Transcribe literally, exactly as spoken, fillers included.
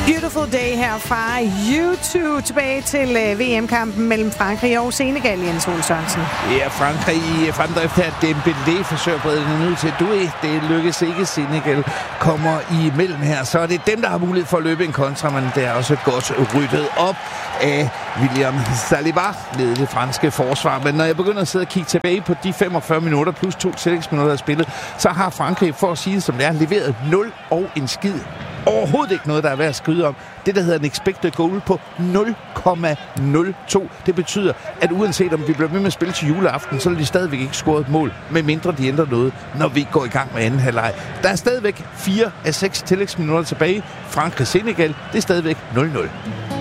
Beautiful Day her fra YouTube. Tilbage til uh, V M-kampen mellem Frankrig og Senegal, Jens Ole Sørensen. Ja, Frankrig i fremdrift her. Dembélé forsøger at brede den ud til Doué. Det lykkes ikke. Senegal kommer imellem her. Så er det dem, der har mulighed for at løbe en kontra, men det er også godt ryddet op af William Saliba, ledet det franske forsvar. Men når jeg begynder at sidde og kigge tilbage på de femogfyrre minutter plus to tillægsminutter af spillet, så har Frankrig, for at sige det som det er, leveret nul og en skid. Overhovedet ikke noget, der er værd at skride om. Det, der hedder en expected goal på nul komma nul to. Det betyder, at uanset om vi bliver med med at spille til juleaften, så er de stadigvæk ikke scoret et mål, medmindre de ændrer noget, når vi går i gang med anden halvleg. Der er stadigvæk fire af seks tillægsminutter tilbage. Frankrig-Senegal, det er stadigvæk nul nul.